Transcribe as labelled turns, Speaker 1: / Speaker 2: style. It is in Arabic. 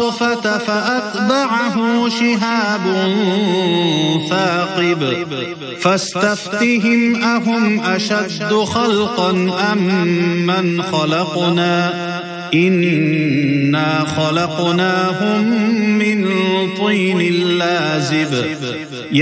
Speaker 1: النطفة فأتبعه شهاب ثاقب فاستفتهم أهم أشد خلقا أم من خلقنا إنا خلقناهم من طين لازب